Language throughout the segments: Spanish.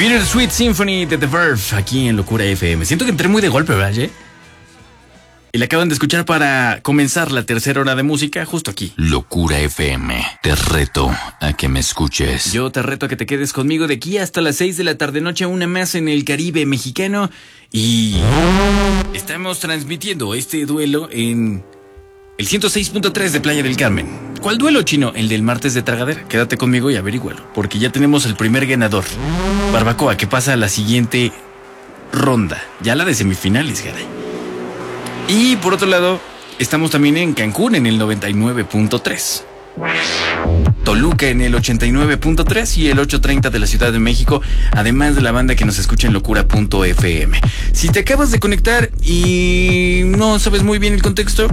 Bittersweet Symphony de The Verve, aquí en Locura FM. Siento que entré muy de golpe, ¿verdad, Jay? Y la acaban de escuchar para comenzar la tercera hora de música, justo aquí. Locura FM, te reto a que me escuches. Yo te reto a que te quedes conmigo de aquí hasta las 6 de la tarde-noche, una más en el Caribe mexicano. Y estamos transmitiendo este duelo en el 106.3 de Playa del Carmen. ¿Cuál duelo, Chino? El del martes de Tragadera. Quédate conmigo y averígualo, porque ya tenemos el primer ganador. Barbacoa, que pasa a la siguiente ronda. Ya la de semifinales, caray. Y por otro lado, estamos también en Cancún en el 99.3. Toluca en el 89.3 y el 830 de la Ciudad de México, además de la banda que nos escucha en locura.fm. Si te acabas de conectar y no sabes muy bien el contexto,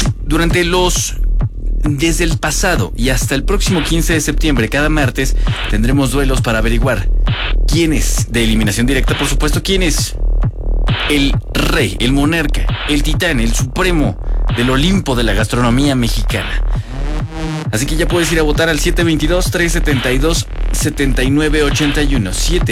desde el pasado y hasta el próximo 15 de septiembre, cada martes, tendremos duelos para averiguar quién es, de eliminación directa, por supuesto, quién es el rey, el monarca, el titán, el supremo del Olimpo de la gastronomía mexicana. Así que ya puedes ir a votar al 722-372-7981.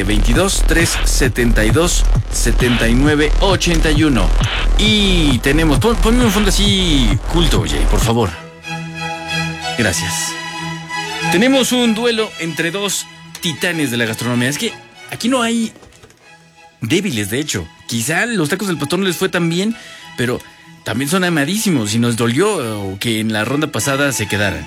722-372-7981. Y tenemos... Ponme un fondo así culto, Jay, por favor. Gracias. Tenemos un duelo entre dos titanes de la gastronomía. Es que aquí no hay débiles, de hecho. Quizá los tacos del pastor no les fue tan bien, pero también son amadísimos y nos dolió que en la ronda pasada se quedaran.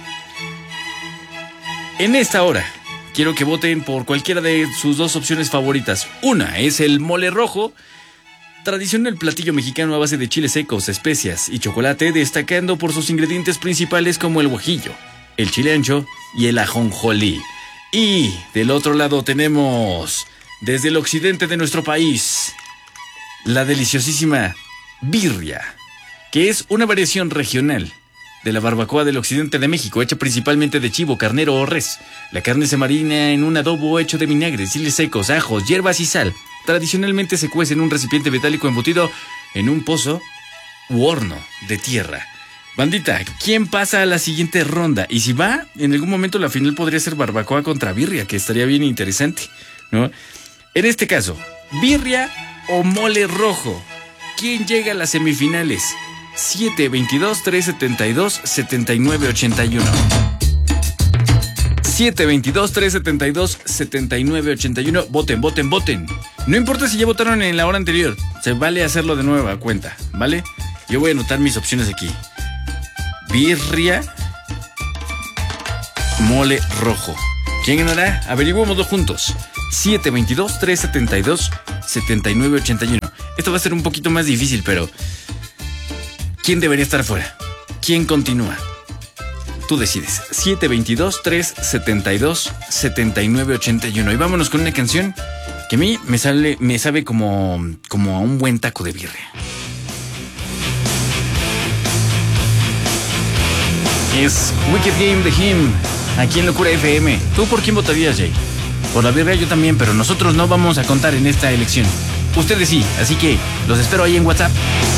En esta hora, quiero que voten por cualquiera de sus dos opciones favoritas. Una es el mole rojo, tradicional platillo mexicano a base de chiles secos, especias y chocolate, destacando por sus ingredientes principales como el guajillo, el chile ancho y el ajonjolí. Y del otro lado tenemos, desde el occidente de nuestro país, la deliciosísima birria, que es una variación regional de la barbacoa del occidente de México, hecha principalmente de chivo, carnero o res. La carne se marina en un adobo hecho de vinagre, chiles secos, ajos, hierbas y sal. Tradicionalmente se cuece en un recipiente metálico embutido en un pozo u horno de tierra. Bandita, ¿quién pasa a la siguiente ronda? Y si va, en algún momento la final podría ser barbacoa contra birria, que estaría bien interesante, ¿no? En este caso, birria o mole rojo, ¿quién llega a las semifinales? 722-372-7981. 722-372-7981. Voten, voten, voten. No importa si ya votaron en la hora anterior, se vale hacerlo de nueva cuenta, ¿vale? Yo voy a anotar mis opciones aquí. Birria, mole rojo. ¿Quién ganará? Averiguémoslo juntos. 722-372-7981. Esto va a ser un poquito más difícil, pero ¿quién debería estar fuera? ¿Quién continúa? Tú decides. 722-372-7981. Y vámonos con una canción que a mí me sabe como a un buen taco de birria. Es Wicked Game de Him, aquí en Locura FM. ¿Tú por quién votarías, Jay? Por la birria yo también, pero nosotros no vamos a contar en esta elección. Ustedes sí, así que los espero ahí en WhatsApp.